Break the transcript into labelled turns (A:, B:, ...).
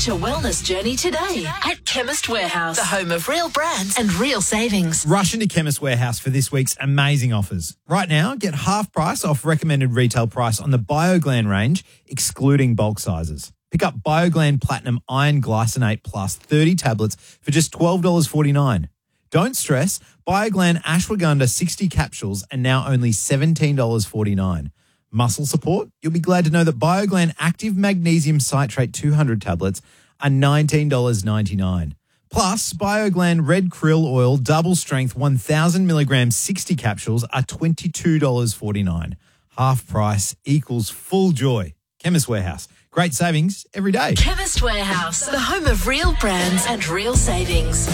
A: Start your wellness journey today at Chemist Warehouse, the home of real brands and real savings.
B: Rush into Chemist Warehouse for this week's amazing offers. Right now, get half price off recommended retail price on the BioGlan range, excluding bulk sizes. Pick up BioGlan Platinum Iron Glycinate Plus 30 tablets for just $12.49. Don't stress, BioGlan Ashwagandha 60 capsules are now only $17.49. Muscle support? You'll be glad to know that BioGlan Active Magnesium Citrate 200 tablets are $19.99. Plus, BioGlan Red Krill Oil Double Strength 1,000 milligrams 60 capsules are $22.49. Half price equals full joy. Chemist Warehouse. Great savings every day.
A: Chemist Warehouse, the home of real brands and real savings.